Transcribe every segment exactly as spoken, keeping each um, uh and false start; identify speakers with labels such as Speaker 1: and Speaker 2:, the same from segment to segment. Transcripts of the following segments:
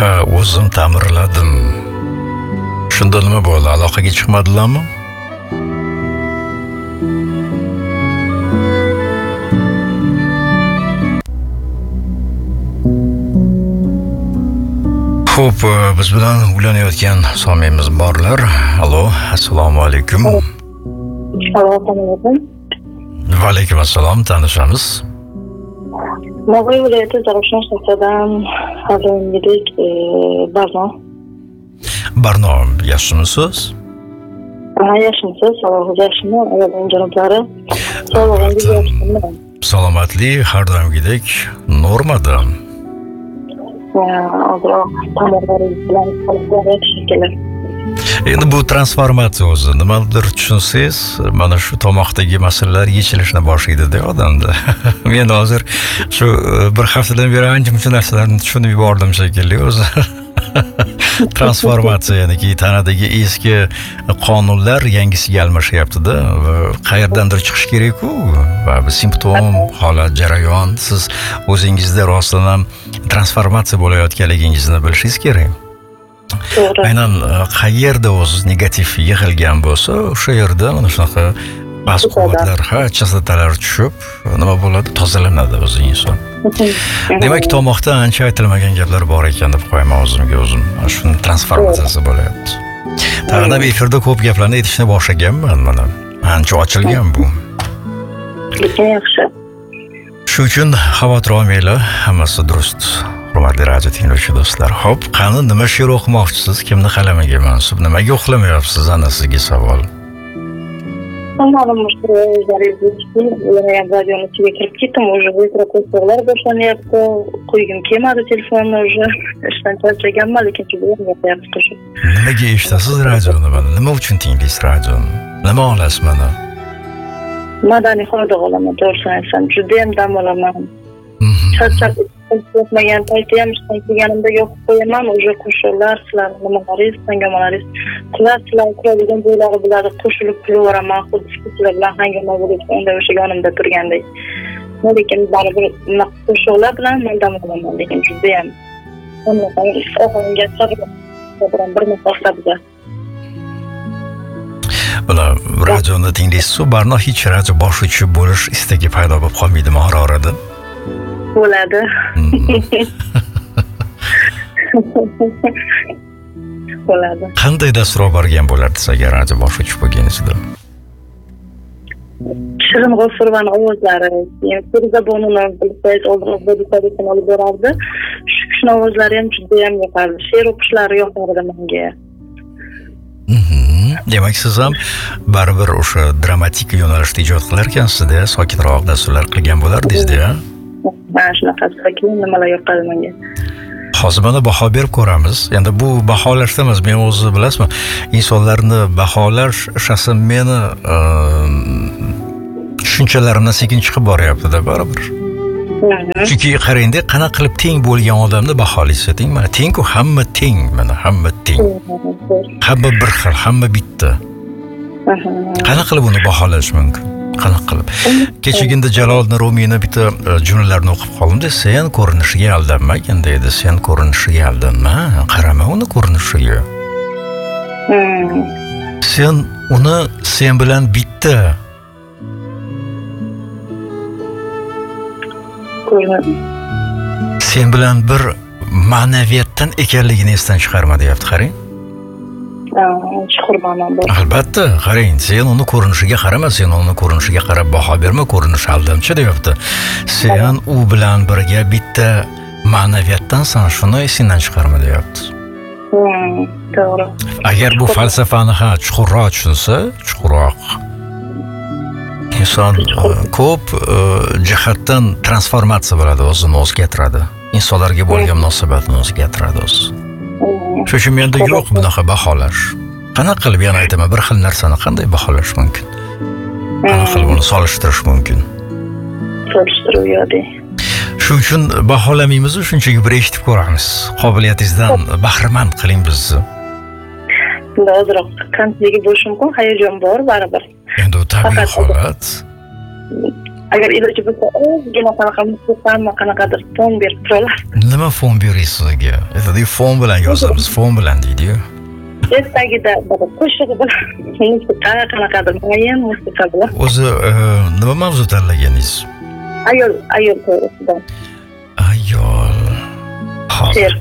Speaker 1: Ha, o'zim ta'mirladim. Shunda nima bo'ldi? Aloqaga chiqmadilarmi? Xo'p, biz bilan ulanayotgan somiyamiz borlar. Allo, assalomu alaykum.
Speaker 2: Assalomu alaykum.
Speaker 1: Va alaykum assalom, tanishamiz.
Speaker 2: Navoiy viloyati Zarafshon shahridan hazilingidek Barno.
Speaker 1: Barno, yaxshimisiz?
Speaker 2: Ha, yaxshimisiz? Sog'lig'ingiz yaxshimi? Ayolning janoblari. Sog'lig'ingiz yaxshimi?
Speaker 1: Salomatlik har doimgidek normada.
Speaker 2: Ozroq tomoqlaringiz bilan qolib shekilli.
Speaker 1: Endi bu transformatsiya o'zi nimadir tushunsangiz, mana shu tomoqdagi masalalar yechilishni boshlaydi-da odamda. Men hozir shu bir haftadan beri ancha-muncha narsalarni tushunib yubordim shekilli o'zi. Transformatsiya, ya'ni tanadagi eski qonunlar yangisiga almashyapti-da va qayerdandir chiqish kerak-ku. Va bu simptom, holat, jarayon, siz o'zingizda rostdan ham transformatsiya bo'layotganligingizni bilishingiz kerak.
Speaker 2: To'g'ri.
Speaker 1: Aynan qayerda o'zi negativ yig'ilgan bo'lsa, o'sha yerda mana shunaqa past quvvatlar, ha, chastotalar tushib, nima bo'ladi? Tozalanadi o'zi inson. Demak, tomoqda ancha aytilmagan gaplar bor ekan deb qo'yaman o'zimga o'zim. Shuni transformatsiyasi bo'lyapti. Tag'in efirda ko'p gaplarni aytishni boshlaganman mana. Ancha ochilgan bu.
Speaker 2: Lekin yaxshi.
Speaker 1: Shu uchun xavotir olmanglar, hammasi durust. Hurmatli radio tinglovchi do'stlar. Xo'p, qani nima she'r o'qimoqchisiz? Kimni qalamiga mansub? Nimaga uxlamayapsiz? Ana sizga savol.
Speaker 2: Ma'lum o'zlaringiz yana ham radioni ichiga kirib ketdim, уже mikrofonlar boshlanyapti. Qo'ygim kelmadi telefonni, уже ishdan charchaganman, lekin juda ham gapirib qo'shib.
Speaker 1: Nimaga eshitasiz radioni mana? Nima uchun tinglaysiz radioni? Nima olasiz mana?
Speaker 2: Madaniy xoda olaman, to'g'risini aytsam, juda ham dam olaman. Charchab o'tmagan payti ham ishdan kelganimda yoqib qo'yaman, уже qo'shiqlar, sizlarning nimalaringiz, hangomalaringiz, sizlar sizlar kuladigan joylari biladi, qo'shilib kulaveraman, xuddi sizlar bilan hangoma bo'lib, unda o'sha yonimda turgandek. Lekin baribir qo'shiqlar bilan men dam olaman, lekin juda ham oxiriga sabr bir masofa biza.
Speaker 1: Buni radioni tinglaysiz-ku, Barno hech radio boshlovchi bo'lish istagi paydo bo'lib qolmaydimi orada?
Speaker 2: Bo'ladi. Bo'ladi.
Speaker 1: Qanday dastur olib borgan bo'lardingiz agar radio boshlovchi bo'lganingizda?
Speaker 2: Shirin G'ofurovaning ovozlari, keyin Feruza Bonuni bilsangiz oldingiz bodikadekini olib borardi. Shu kishini ovozlari ham juda ham yoqardi. She'r o'qishlari yoqardi menga.
Speaker 1: Demak, siz ham baribir o'sha dramatik yo'nalishda ijod qilar ekansiz-da, sokinroq dasturlar qilgan bo'lardingiz-da.
Speaker 2: Mana shunaqa sokin nimalar yoqadi menga.
Speaker 1: Hozir mana baho berib ko'ramiz. Endi bu baholashda emas, men o'zi bilasizmi, insonlarni baholash shaxsan meni tushunchalarimdan sekin chiqib boryapti-da baribir. Chunki qarangda, qanaqa qilib teng bo'lgan odamni baholaysiz, deng, mana teng-ku, hamma teng, mana hamma teng. Hamma bir xil, hamma bitta. Qanaqa qilib uni baholash mumkin? Qanaqa qilib? Kechaginda Jaloliddin Rumiyning bitta jumlalarini o'qib qoldim-da, sen ko'rinishiga aldanmagin deydi, sen ko'rinishiga aldanma, qarama uni ko'rinishiga. Sen uni sen bilan bitta. Sen bilan bir ma'naviyatdan ekanligini esdan chiqarma deyapti, qarang.
Speaker 2: Chuqurman bor.
Speaker 1: Albatta, qarang, sen uni ko'rinishiga qarama, sen uni ko'rinishiga qarab baho berma, ko'rinish aldamchi deyapti. Sen u bilan birga bitta ma'naviyatdansan, shuni esingdan chiqarma deyapti.
Speaker 2: To'g'ri.
Speaker 1: Agar bu falsafani ha chuqurroq tushunsa, chuqurroq inson ko'p jihatdan transformatsiya bo'ladi, o'zini o'zgartiradi. Insonlarga bo'lgan munosabatni o'zgartiradi o'zi. Shuning uchun menda yo'q bunaqa baholash. Qanaqa qilib, yana aytaman, bir xil narsani qanday baholash mumkin? Qanaqa qilib uni solishtirish mumkin?
Speaker 2: Solishtiruv yo'q.
Speaker 1: Shuning uchun baholamaymiz, shunchaki bir eshitib ko'ramiz. Qobiliyatingizdan bahramand qiling bizni.
Speaker 2: Bunda ozroq kamchiligi bo'lishi mumkin, hayajon bor baribir.
Speaker 1: Endi u tabiiy holat.
Speaker 2: agar iloji bo'lsa ozgina qanaqa musiqami qanaqadir ton berib tura olasiz.
Speaker 1: Nima fon berasiz sizga? Aytadi, fon bilan yozamiz, fon bilan deydi-yu.
Speaker 2: Tagida bir qo'shig'i bilan musiqa qanaqadir muayyan musiqa bilan.
Speaker 1: O'zi nima mavzu tanlaganingiz?
Speaker 2: Ayol, ayol to'g'risida.
Speaker 1: Ayol. Hozir.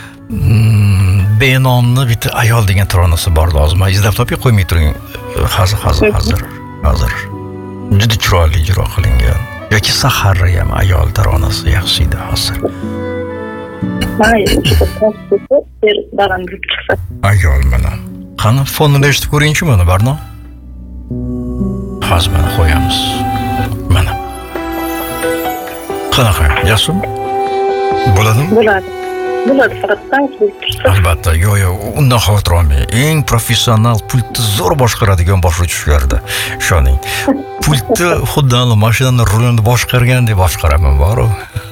Speaker 1: Benomni bitta ayol degan taronasi bor, hozir izlab topib qo'ymay turing. Hozir, hozir, hozir. Hozir. Juda chiroyli ijro qilingan. Yoki Sahara ham ayol taronasi yaxshi edi hozir.
Speaker 2: Mayli, juda tasdiq baland bo'lib chiqsa.
Speaker 1: Ayol bilan. Qani fonini eshitib ko'ring-chi mana Barno. Hozir mana qo'yamiz. Mana. Qanaqa? Yaxshimi? Bo'ladimi?
Speaker 2: Bo'ladi. Bo'ladi, faqat tanqid tursa.
Speaker 1: Albatta, yo'q, yo'q, undan xavotir olmang. Eng professional pultni zo'r boshqaradigan boshlovchi shularda. Ishoning. Pultni xuddi mashinani rulini boshqargandek boshqaraman, bor-ku.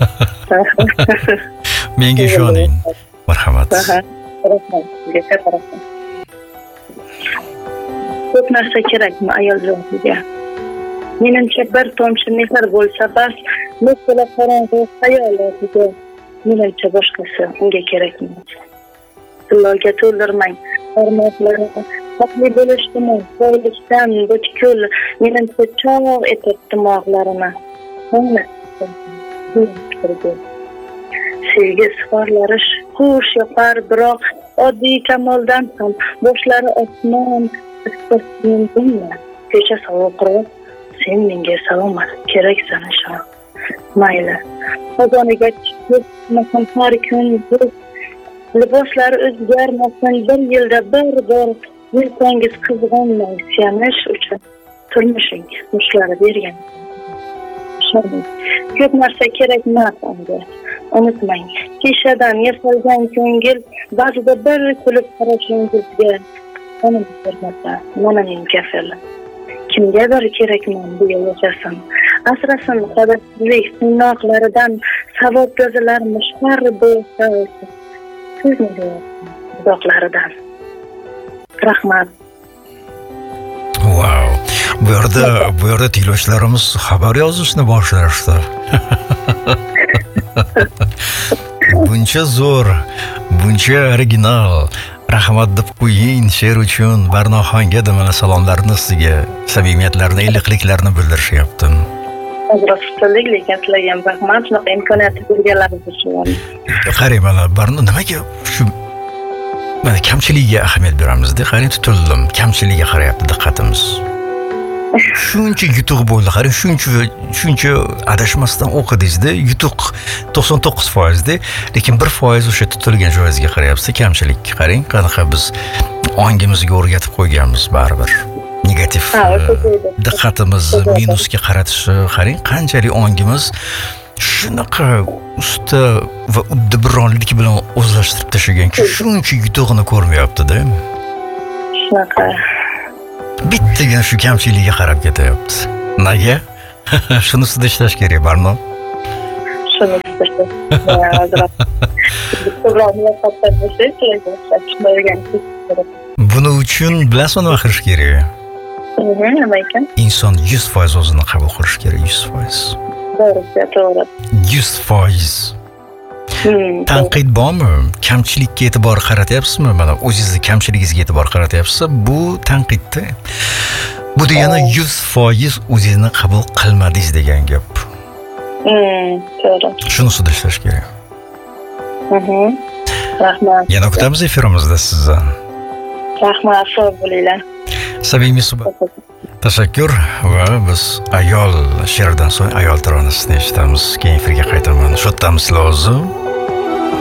Speaker 1: Menga ishoning. Marhamat.
Speaker 2: Rahmat. Ko'p narsa kerakmi ayol zotiga? Menimcha bir tomchi mehr bo'lsa bas, mesela qorong'u xayolatiga. Menimcha boshqasi unga kerak emas. Tillarga to'ldirmang. Barmoqlarini haqli bo'lishdimi? Boylikdan butkul menimcha chog' etib dimoqlarini. Mana. Sevgi sifarlari xush yoqar, biroq oddiy kamoldan ham boshlari osmon istasmini kecha sovuqroq. Sen menga salomat keraksan ishon. Mayli. Qozoniga chiqib, har kun liboslari o'zgarmasin, bir yilda bir bor yursangiz qizg'onmang, siyanish uchun turmushing mushlari bergan. Ishoning. Ko'p narsa kerak emas unga. Unutmang, kishadan yasalgan ko'ngil ba'zida bir kulib qarashingizga qonun bermasa, mana mening kafilim. Kimgadir kerakman bu yashasin. Asrasin qadrsizlik sinoqlaridan savob yozilarmish har bo'lsa sizni uzoqlaridan. Rahmat.
Speaker 1: Wow. Bu yerda, bu yerda tinglovchilarimiz xabar yozishni boshlashdi. Buncha zo'r, buncha original. Rahmat deb qo'ying she'r uchun. Barnoxonga mana salomlarni sizga, samimiyatlarini, iliqliklarini bildirishyapti.
Speaker 2: Azroqlik, lekin sizlarga rahmat, shunaqa imkoniyat berganlaringiz uchun.
Speaker 1: Qarang, mana Barno nimaga shu mana kamchiligiga ahamiyat beramiz-da. Qarang, tutildim. Kamchiligiga qarayapti diqqatimiz. Shuncha yutuq bo'ldi, qarang, shuncha shuncha adashmasdan o'qidingiz-da, yutuq to'qson to'qqiz foiz da, lekin bir foiz o'sha tutilgan joyingizga qarayapsiz, kamchilik. Qarang, qanaqa biz ongimizga o'rgatib qo'yganmiz baribir. Negativ diqqatimiz minusga qaratishi, qarang, qanchalik ongimiz shunaqa usta va uddaburonlik bilan o'zlashtirib tashlaganki, shuncha yutuqni ko'rmayapti-da.
Speaker 2: Shunaqa.
Speaker 1: Bittagan shu kamchiligiga qarab ketyapti. Nega? Shuni ustida ishlash kerak, Barno.
Speaker 2: Shuni ustida.
Speaker 1: Buning uchun bilasizmi nima qilish kerak?
Speaker 2: Nima ekan?
Speaker 1: Inson yuz foiz o'zini qabul qilish kerak, yuz foiz.
Speaker 2: To'g'ri, to'g'ri.
Speaker 1: yuz foiz. Tanqid bormi? Kamchilikka e'tibor qaratyapsizmi? Mana o'zingizning kamchiligingizga e'tibor qaratyapsiz, bu tanqidda. Bu degani yuz foiz o'zingizni qabul qilmadingiz degan gap.
Speaker 2: Hmm, to'g'ri.
Speaker 1: Shuni ustida ishlash kerak.
Speaker 2: Mhm. Rahmat.
Speaker 1: Yana kutamiz efirimizda sizdan.
Speaker 2: Rahmat, sog' bo'linglar.
Speaker 1: Samimiy suhbat. Tashakkur va biz ayol she'ridan so'ng ayol taronasini eshitamiz. Keyin efirga qaytaman. Shodamiz lozim.